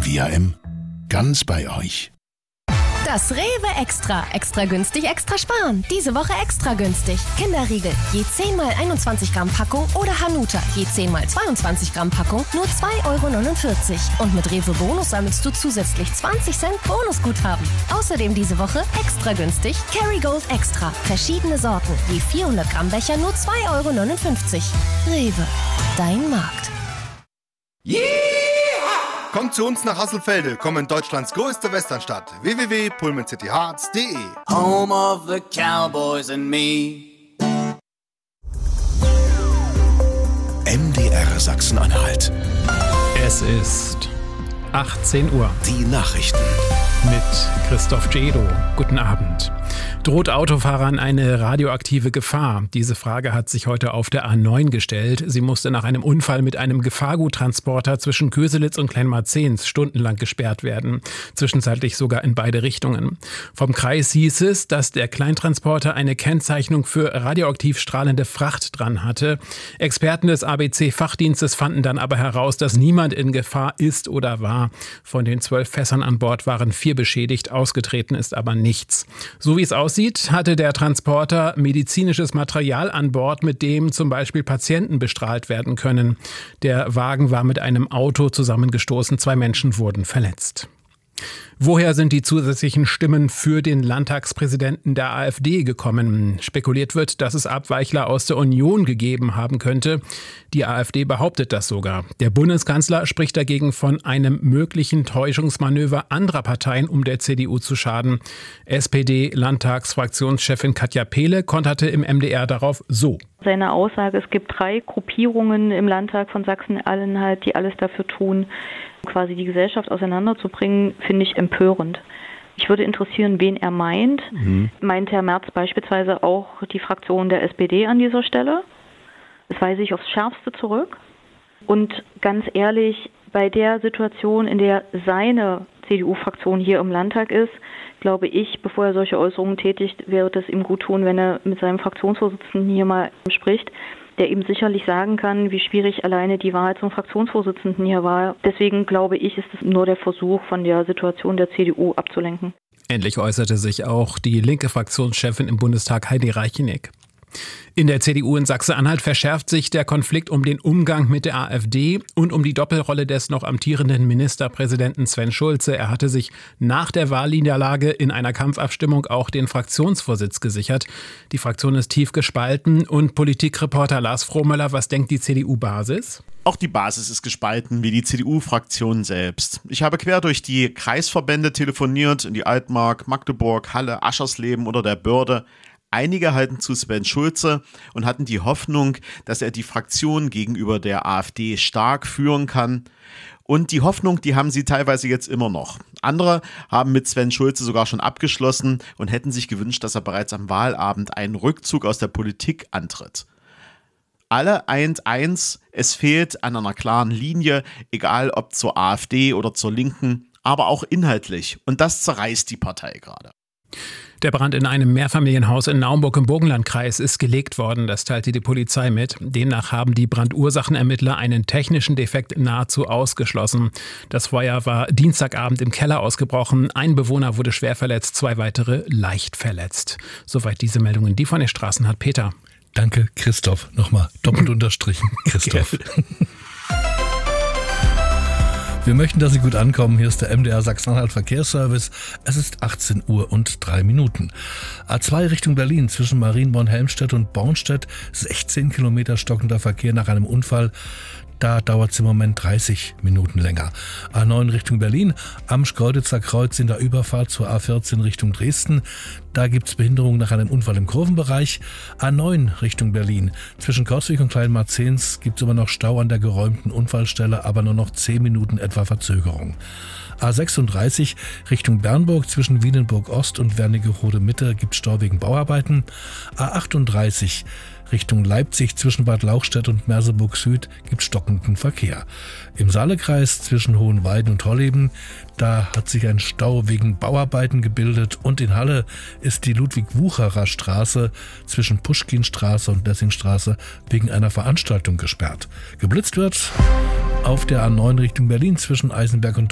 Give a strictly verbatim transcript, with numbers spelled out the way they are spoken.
V R M. Ganz bei euch. Das Rewe Extra. Extra günstig, extra sparen. Diese Woche extra günstig. Kinderriegel, je zehn mal einundzwanzig Gramm Packung oder Hanuta, je zehn mal zweiundzwanzig Gramm Packung, nur zwei Euro neunundvierzig. Und mit Rewe Bonus sammelst du zusätzlich zwanzig Cent Bonusguthaben. Außerdem diese Woche extra günstig Kerrygold Extra. Verschiedene Sorten, je vierhundert Gramm Becher, nur zwei Euro neunundfünfzig. Rewe, dein Markt. Yeah! Kommt zu uns nach Hasselfelde, komm in Deutschlands größte Westernstadt. w w w punkt pullman city hearts punkt d e Home of the Cowboys and me. M D R Sachsen-Anhalt. Es ist achtzehn Uhr. Die Nachrichten. Mit Christoph Jedo. Guten Abend. Droht Autofahrern eine radioaktive Gefahr? Diese Frage hat sich heute auf der A neun gestellt. Sie musste nach einem Unfall mit einem Gefahrguttransporter zwischen Köselitz und Kleinmarzens stundenlang gesperrt werden. Zwischenzeitlich sogar in beide Richtungen. Vom Kreis hieß es, dass der Kleintransporter eine Kennzeichnung für radioaktiv strahlende Fracht dran hatte. Experten des A B C-Fachdienstes fanden dann aber heraus, dass niemand in Gefahr ist oder war. Von den zwölf Fässern an Bord waren vier beschädigt, ausgetreten ist aber nichts. So wie es aussieht, hatte der Transporter medizinisches Material an Bord, mit dem zum Beispiel Patienten bestrahlt werden können. Der Wagen war mit einem Auto zusammengestoßen, zwei Menschen wurden verletzt. Woher sind die zusätzlichen Stimmen für den Landtagspräsidenten der AfD gekommen? Spekuliert wird, dass es Abweichler aus der Union gegeben haben könnte. Die AfD behauptet das sogar. Der Bundeskanzler spricht dagegen von einem möglichen Täuschungsmanöver anderer Parteien, um der C D U zu schaden. S P D-Landtagsfraktionschefin Katja Pehle konterte im M D R darauf so. Seine Aussage, es gibt drei Gruppierungen im Landtag von Sachsen-Anhalt, die alles dafür tun, quasi die Gesellschaft auseinanderzubringen, finde ich empörend. Ich würde interessieren, wen er meint. Mhm. Meint Herr Merz beispielsweise auch die Fraktion der S P D an dieser Stelle? Das weise ich aufs Schärfste zurück. Und ganz ehrlich, bei der Situation, in der seine C D U-Fraktion hier im Landtag ist, glaube ich, bevor er solche Äußerungen tätigt, wäre es ihm gut tun, wenn er mit seinem Fraktionsvorsitzenden hier mal spricht, der ihm sicherlich sagen kann, wie schwierig alleine die Wahl zum Fraktionsvorsitzenden hier war. Deswegen glaube ich, ist es nur der Versuch, von der Situation der C D U abzulenken. Endlich äußerte sich auch die linke Fraktionschefin im Bundestag Heidi Reicheneck. In der C D U in Sachsen-Anhalt verschärft sich der Konflikt um den Umgang mit der AfD und um die Doppelrolle des noch amtierenden Ministerpräsidenten Sven Schulze. Er hatte sich nach der Wahlniederlage in einer Kampfabstimmung auch den Fraktionsvorsitz gesichert. Die Fraktion ist tief gespalten und Politikreporter Lars Frohmöller, was denkt die C D U-Basis? Auch die Basis ist gespalten, wie die C D U-Fraktion selbst. Ich habe quer durch die Kreisverbände telefoniert, in die Altmark, Magdeburg, Halle, Aschersleben oder der Börde. Einige halten zu Sven Schulze und hatten die Hoffnung, dass er die Fraktion gegenüber der AfD stark führen kann. Und die Hoffnung, die haben sie teilweise jetzt immer noch. Andere haben mit Sven Schulze sogar schon abgeschlossen und hätten sich gewünscht, dass er bereits am Wahlabend einen Rückzug aus der Politik antritt. Alle eint eins, es fehlt an einer klaren Linie, egal ob zur AfD oder zur Linken, aber auch inhaltlich. Und das zerreißt die Partei gerade. Der Brand in einem Mehrfamilienhaus in Naumburg im Burgenlandkreis ist gelegt worden, das teilte die Polizei mit. Demnach haben die Brandursachenermittler einen technischen Defekt nahezu ausgeschlossen. Das Feuer war Dienstagabend im Keller ausgebrochen. Ein Bewohner wurde schwer verletzt, zwei weitere leicht verletzt. Soweit diese Meldungen. Die von den Straßen hat Peter. Danke, Christoph. Nochmal doppelt unterstrichen, Christoph. Wir möchten, dass Sie gut ankommen. Hier ist der M D R Sachsen-Anhalt Verkehrsservice. Es ist achtzehn Uhr und drei Minuten. A zwei Richtung Berlin zwischen Marienborn-Helmstedt und Bornstedt. sechzehn Kilometer stockender Verkehr nach einem Unfall. Da dauert es im Moment dreißig Minuten länger. A neun Richtung Berlin, am Schkeuditzer Kreuz in der Überfahrt zur A vierzehn Richtung Dresden. Da gibt es Behinderung nach einem Unfall im Kurvenbereich. A neun Richtung Berlin, zwischen Korswig und Kleinmarzens gibt es immer noch Stau an der geräumten Unfallstelle, aber nur noch zehn Minuten etwa Verzögerung. A sechsunddreißig Richtung Bernburg zwischen Wienenburg Ost und Wernigerode Mitte gibt Stau wegen Bauarbeiten. A achtunddreißig Richtung Leipzig zwischen Bad Lauchstädt und Merseburg Süd gibt stockenden Verkehr. Im Saalekreis zwischen Hohenweiden und Holleben, da hat sich ein Stau wegen Bauarbeiten gebildet und in Halle ist die Ludwig-Wucherer Straße zwischen Puschkinstraße und Lessingstraße wegen einer Veranstaltung gesperrt. Geblitzt wird auf der A neun Richtung Berlin zwischen Eisenberg und